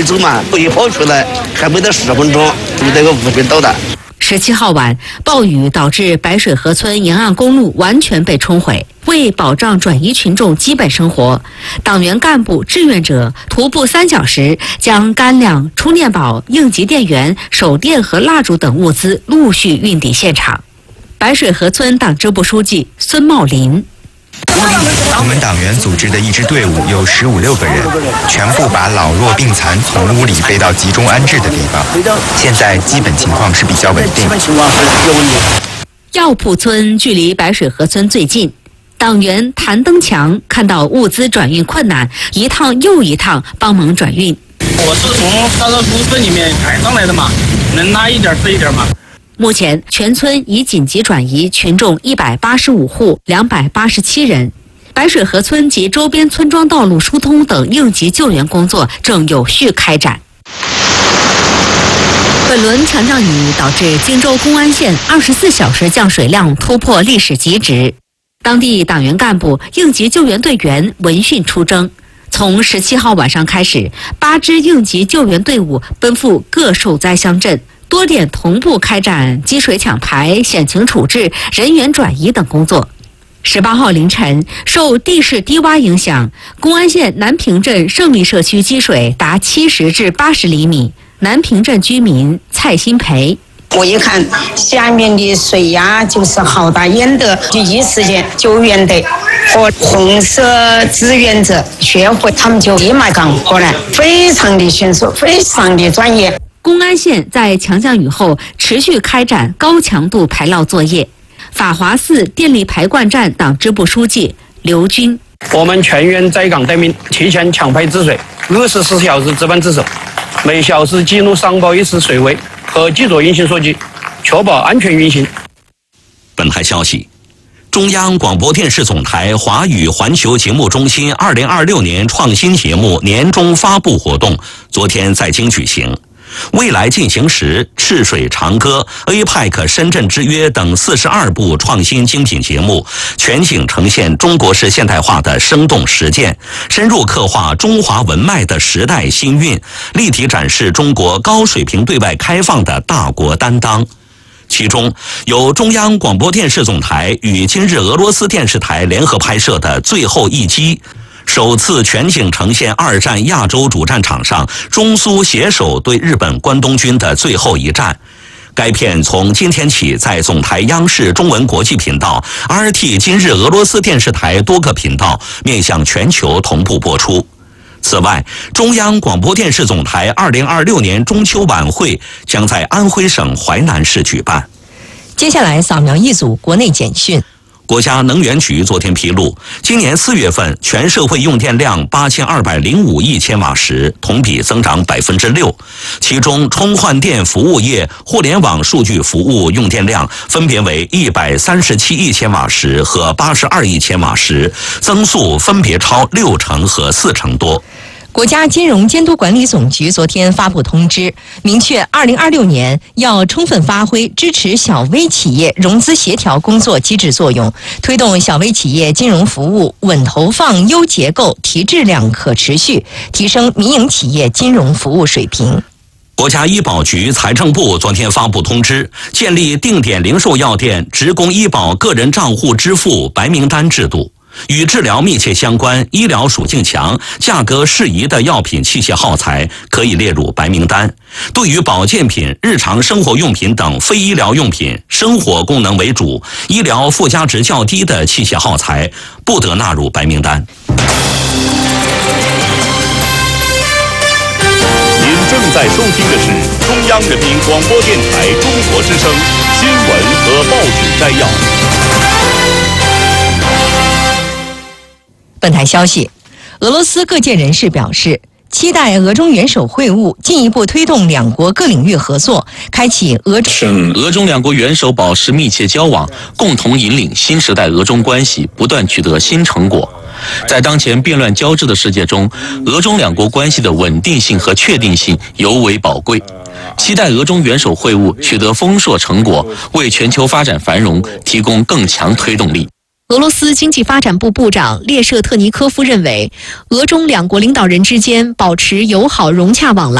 走嘛，一跑出来还没得10分钟，就那个物品导弹。 17号晚，暴雨导致白水河村沿岸公路完全被冲毁。为保障转移群众基本生活，党员干部、志愿者徒步3小时，将干粮、充电宝、应急电源、手电和蜡烛等物资陆续运抵现场。白水河村党支部书记孙茂林。 我们党员组织的一支队伍有15、16个人，全部把老弱病残从屋里背到集中安置的地方。现在基本情况是比较稳定。 药铺村距离白水河村最近，党员谭登强看到物资转运困难，一趟又一趟帮忙转运。 我是从沙头湖村里面抬上来的嘛，能拉一点是一点嘛。 目前，全村已紧急转移群众185户287人，白水河村及周边村庄道路疏通等应急救援工作正有序开展。本轮强降雨导致荆州公安县24小时降水量突破历史极值，当地党员干部、应急救援队员闻讯出征。从17号晚上开始，8支应急救援队伍奔赴各受灾乡镇。多点同步开展积水抢排、险情处置、人员转移等工作。18号凌晨，受地势低洼影响，公安县南平镇胜利社区积水达70至80厘米。南平镇居民蔡新培： 我一看下面的水压就是好大，淹得第一时间救援队和红色志愿者学会，他们就立马赶过来，非常的迅速，非常的专业。 公安县在强降雨后持续开展高强度排涝作业。法华寺电力排灌站党支部书记刘军： 我们全员在岗待命，提前抢排治水，24小时值班值守，每小时记录上报一次水位和记者运行数据，确保安全运行。 本台消息，中央广播电视总台华语环球节目中心2026年创新节目年终发布活动昨天在京举行。未来进行时、赤水长歌、APEC 深圳之约等42部创新精品节目，全景呈现中国式现代化的生动实践，深入刻画中华文脉的时代新韵，立体展示中国高水平对外开放的大国担当。其中，由中央广播电视总台与今日俄罗斯电视台联合拍摄的《最后一击》，首次全景呈现2战亚洲主战场上中苏携手对日本关东军的最后一战。该片从今天起在总台央视中文国际频道、RT 今日俄罗斯电视台多个频道面向全球同步播出。此外，中央广播电视总台2026年中秋晚会将在安徽省淮南市举办。 接下来扫描一组国内简讯。 国家能源局昨天披露，今年4月份全社会用电量8205亿千瓦时，同比增长6%。其中，充换电服务业、互联网数据服务用电量分别为137亿千瓦时和82亿千瓦时，增速分别超60%和40%多。 国家金融监督管理总局昨天发布通知，明确2026年要充分发挥支持小微企业融资协调工作机制作用，推动小微企业金融服务稳投放、优结构、提质量、可持续，提升民营企业金融服务水平。 国家医保局、财政部昨天发布通知，建立定点零售药店职工医保个人账户支付白名单制度。与治疗密切相关、医疗属性强、价格适宜的药品、器械耗材可以列入白名单。对于保健品、日常生活用品等非医疗用品、生活功能为主、医疗附加值较低的器械耗材，不得纳入白名单。 您正在收听的是中央人民广播电台中国之声新闻和报纸摘要。 本台消息，俄罗斯各界人士表示，期待俄中元首会晤进一步推动两国各领域合作，开启俄中两国元首保持密切交往，共同引领新时代俄中关系不断取得新成果。在当前变乱交织的世界中，俄中两国关系的稳定性和确定性尤为宝贵。期待俄中元首会晤取得丰硕成果，为全球发展繁荣提供更强推动力。 俄罗斯经济发展部部长列舍特尼科夫认为，俄中两国领导人之间保持友好融洽往来。